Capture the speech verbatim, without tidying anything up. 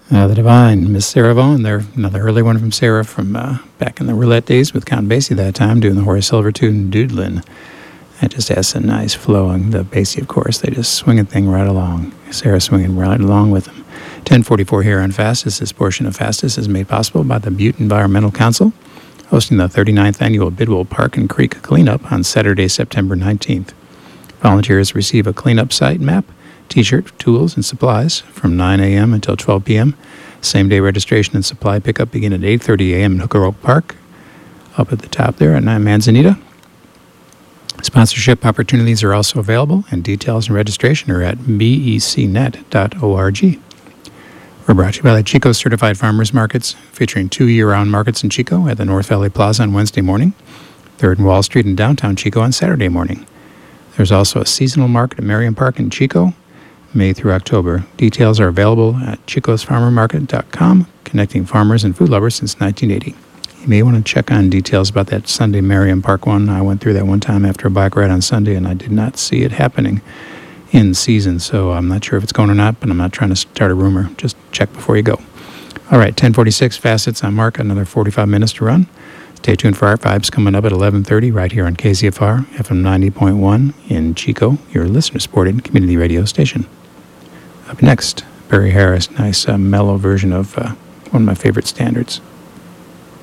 Uh, the Divine, Miss Sarah Vaughan, there, another early one from Sarah from uh, back in the roulette days with Count Basie that time, doing the Horace Silver tune, Doodlin'. That just has a nice flow, and the Basie, of course, they just swing a thing right along. Sarah swinging right along with them. ten forty-four here on Fastest. This portion of Fastest is made possible by the Butte Environmental Council, hosting the thirty-ninth Annual Bidwell Park and Creek Cleanup on Saturday, September nineteenth. Volunteers receive a cleanup site map, T-shirt, tools, and supplies from nine a.m. until twelve p.m. Same-day registration and supply pickup begin at eight thirty a.m. in Hooker Oak Park, up at the top there at Manzanita. Sponsorship opportunities are also available, and details and registration are at b e c net dot org. We're brought to you by the Chico Certified Farmers Markets, featuring two year-round markets in Chico at the North Valley Plaza on Wednesday morning, third and Wall Street in downtown Chico on Saturday morning. There's also a seasonal market at Merriam Park in Chico, May through October. Details are available at chicos farmer market dot com, connecting farmers and food lovers since nineteen eighty. You may want to check on details about that Sunday Merriam Park one. I went through that one time after a bike ride on Sunday, and I did not see it happening in season, so I'm not sure if it's going or not, but I'm not trying to start a rumor. Just check before you go. All right, ten forty-six, Facets on Mark, another forty-five minutes to run. Stay tuned for Art Vibes coming up at eleven thirty right here on K Z F R, F M ninety point one in Chico, your listener-supported community radio station. Up next, Barry Harris, nice uh, mellow version of uh, one of my favorite standards.